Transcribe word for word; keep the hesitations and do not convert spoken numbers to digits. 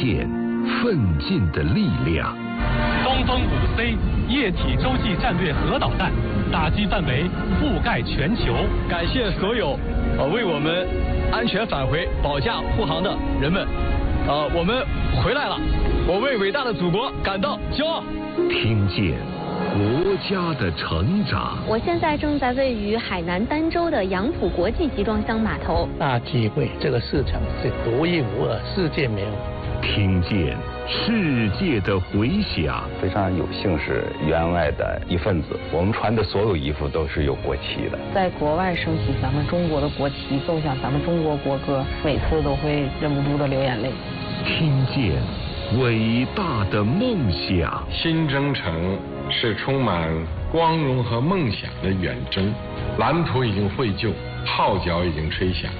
见奋进的力量。 东风五 C 液体洲际战略核导弹打击范围覆盖全球。 感谢所有呃为我们安全返回保驾护航的人们，呃，我们回来了，我为伟大的祖国感到骄傲。 听见国家的成长。 我现在正在位于海南儋州的杨浦国际集装箱码头。 大机会，这个市场是独一无二，世界没有。 听见世界的回响。 非常有幸是员外的一份子，我们穿的所有衣服都是有国旗的。 在国外升起咱们中国的国旗，奏响咱们中国国歌，每次都会忍不住的流眼泪。 听见伟大的梦想。 新征程是充满光荣和梦想的远征，蓝图已经绘就，号角已经吹响。